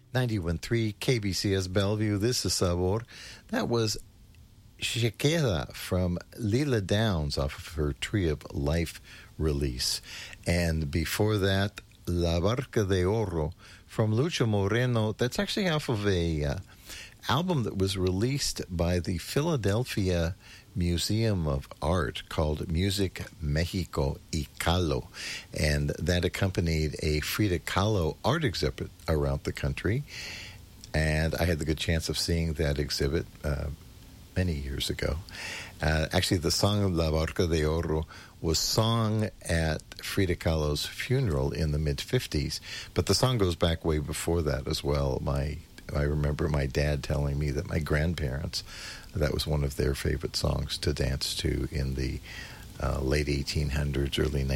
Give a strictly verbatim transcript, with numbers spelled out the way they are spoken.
ninety-one point three K B C S Bellevue. This is Sabor. That was Shakira from Lila Downs off of her Tree of Life release. And before that, La Barca de Oro from Lucho Moreno. That's actually off of a uh, album that was released by the Philadelphia Museum of Art called Music Mexico y Kahlo, and that accompanied a Frida Kahlo art exhibit around the country. And I had the good chance of seeing that exhibit uh, many years ago. Uh, actually, the song La Barca de Oro was sung at Frida Kahlo's funeral in the mid-fifties, but the song goes back way before that as well. My I remember my dad telling me that my grandparents, that was one of their favorite songs to dance to in the uh, late eighteen hundreds, early